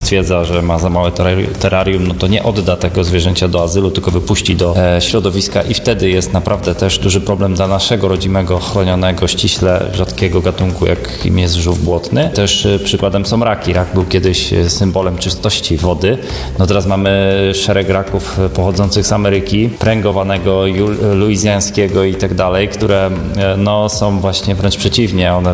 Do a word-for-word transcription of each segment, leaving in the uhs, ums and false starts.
stwierdza, że ma za małe terrarium, no to nie odda tego zwierzęcia do azylu, tylko wypuści do e, środowiska i wtedy jest naprawdę też duży problem dla naszego rodzimego, chronionego, ściśle rzadkiego gatunku, jakim jest żółw błotny. Też e, przykładem są raki. Rak był kiedyś symbolem czystości wody. No teraz mamy szereg raków pochodzących z Ameryki, pręgowanego, luizjańskiego i tak dalej, które e, no, są właśnie wręcz przeciwnie. One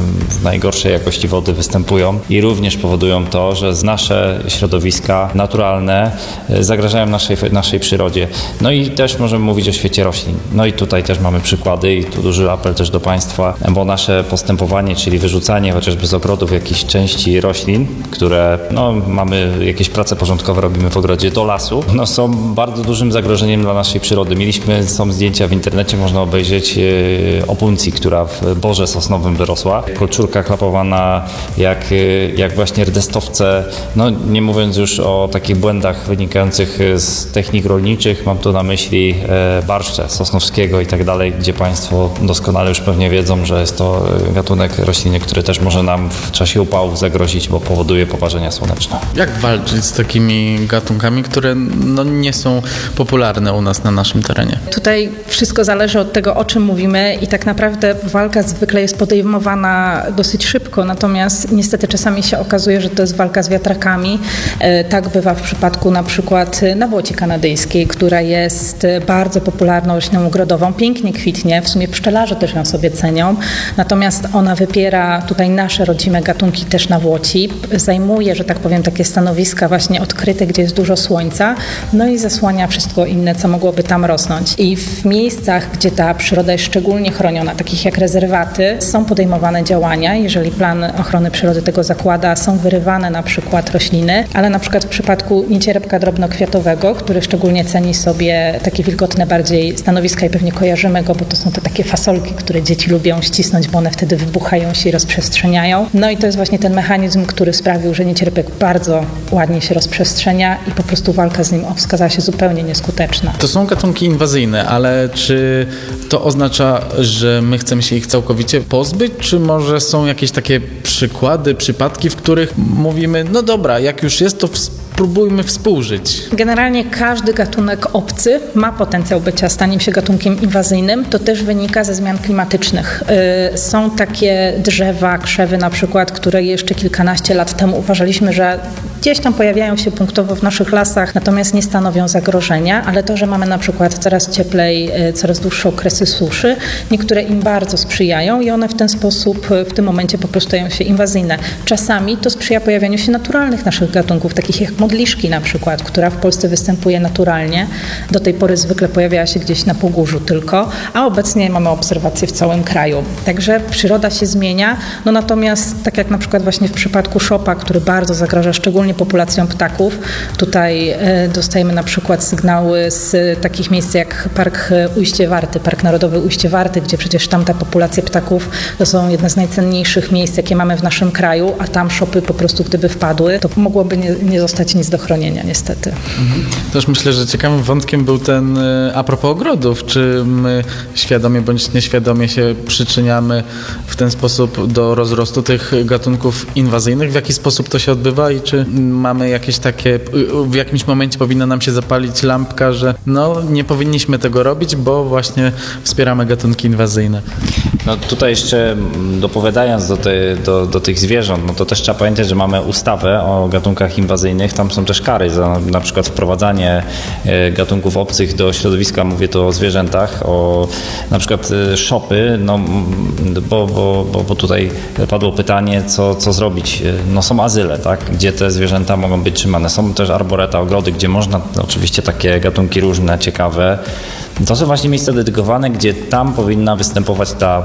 w najgorszej jakości wody występują i również powodują to, że nasze środowiska naturalne zagrażają naszej, naszej przyrodzie. No i też możemy mówić o świecie roślin. No i tutaj też mamy przykłady i tu duży apel też do Państwa, bo nasze postępowanie, czyli wyrzucanie chociażby z ogrodów jakichś części roślin, które no, mamy jakieś prace porządkowe, robimy w ogrodzie, do lasu, no są bardzo dużym zagrożeniem dla naszej przyrody. Mieliśmy, są zdjęcia w internecie, można obejrzeć yy, opuncji, która w borze sosnowym wyrosła. Kolczurka klapowana, jak, yy, jak właśnie rdestowce, no nie mówiąc już o takich błędach wynikających z technik rolniczych, mam tu na myśli e, barszcze sosnowskiego i tak dalej, gdzie Państwo doskonale już pewnie wiedzą, że jest to gatunek rośliny, który też może nam w czasie upałów zagrozić, bo powoduje poparzenia słoneczne. Jak walczyć z takimi gatunkami, które no, nie są popularne u nas na naszym terenie? Tutaj wszystko zależy od tego, o czym mówimy i tak naprawdę walka zwykle jest podejmowana dosyć szybko, natomiast niestety czasami się okazuje, że to jest walka z wiatrakami. Tak bywa w przypadku na przykład nawłoci kanadyjskiej, która jest bardzo popularną rośliną ogrodową, pięknie kwitnie, w sumie pszczelarze też ją sobie cenią, natomiast ona wypiera tutaj nasze rodzime gatunki też nawłoci, zajmuje, że tak powiem, takie stanowiska właśnie odkryte, gdzie jest dużo słońca, no i zasłania wszystko inne, co mogłoby tam rosnąć. I w miejscach, gdzie ta przyroda jest szczególnie chroniona, takich jak rezerwaty, są podejmowane działania, jeżeli plan ochrony przyrody tego zakłada, są wyrywane na przykład rośliny, ale na przykład w przypadku niecierpka drobnokwiatowego, który szczególnie ceni sobie takie wilgotne bardziej stanowiska i pewnie kojarzymy go, bo to są te takie fasolki, które dzieci lubią ścisnąć, bo one wtedy wybuchają się i rozprzestrzeniają. No i to jest właśnie ten mechanizm, który sprawił, że niecierpek bardzo ładnie się rozprzestrzenia i po prostu walka z nim okazała się zupełnie nieskuteczna. To są gatunki inwazyjne, ale czy to oznacza, że my chcemy się ich całkowicie pozbyć, czy może są jakieś takie przykłady, przypadki, w których mówimy, no dobra, jak już jest, to spróbujmy współżyć? Generalnie każdy gatunek obcy ma potencjał bycia staniem się gatunkiem inwazyjnym. To też wynika ze zmian klimatycznych. Są takie drzewa, krzewy na przykład, które jeszcze kilkanaście lat temu uważaliśmy, że gdzieś tam pojawiają się punktowo w naszych lasach, natomiast nie stanowią zagrożenia, ale to, że mamy na przykład coraz cieplej, coraz dłuższe okresy suszy, niektóre im bardzo sprzyjają i one w ten sposób w tym momencie po prostu stają się inwazyjne. Czasami to sprzyja pojawianiu się naturalnych naszych gatunków, takich jak modliszki na przykład, która w Polsce występuje naturalnie. Do tej pory zwykle pojawiała się gdzieś na Pogórzu tylko, a obecnie mamy obserwacje w całym kraju. Także przyroda się zmienia, no natomiast tak jak na przykład właśnie w przypadku szopa, który bardzo zagraża szczególnie populacjom ptaków, tutaj dostajemy na przykład sygnały z takich miejsc jak Park Ujście Warty, Park Narodowy Ujście Warty, gdzie przecież tamta populacja ptaków to są jedne z najcenniejszych miejsc, jakie mamy w naszym kraju, a tam szopy po prostu gdyby wpadły, to mogłoby nie, nie zostać nic do chronienia niestety. Mhm. Też myślę, że ciekawym wątkiem był ten a propos ogrodów. Czy my świadomie bądź nieświadomie się przyczyniamy w ten sposób do rozrostu tych gatunków inwazyjnych? W jaki sposób to się odbywa i czy mamy jakieś takie, w jakimś momencie powinna nam się zapalić lampka, że no nie powinniśmy tego robić, bo właśnie wspieramy gatunki inwazyjne? No tutaj jeszcze dopowiadając do, te, do, do tych zwierząt, no to też trzeba pamiętać, że mamy ustawę o gatunkach inwazyjnych, tam są też kary za na przykład wprowadzanie gatunków obcych do środowiska, mówię tu o zwierzętach, o na przykład szopy, no bo, bo, bo, bo tutaj padło pytanie, co, co zrobić. No są azyle, tak, gdzie te zwierzęta mogą być trzymane. Są też arboreta, ogrody, gdzie można oczywiście takie gatunki różne, ciekawe. To są właśnie miejsca dedykowane, gdzie tam powinna występować ta,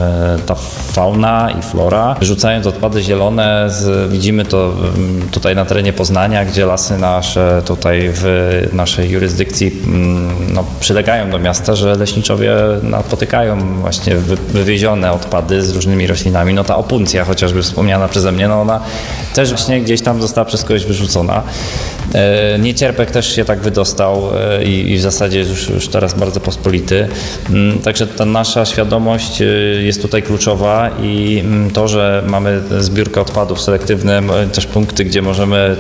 ta fauna i flora. Wyrzucając odpady zielone, z, widzimy to tutaj na terenie Poznania, gdzie lasy nasze tutaj w naszej jurysdykcji no, przylegają do miasta, że leśniczowie napotykają właśnie wywiezione odpady z różnymi roślinami. No ta opuncja chociażby wspomniana przeze mnie, no ona też właśnie gdzieś tam została przez kogoś wyrzucona. Niecierpek też się tak wydostał i, i w zasadzie już, już teraz bardzo pospolity. Także ta nasza świadomość jest tutaj kluczowa i to, że mamy zbiórkę odpadów selektywne, też punkty, gdzie możemy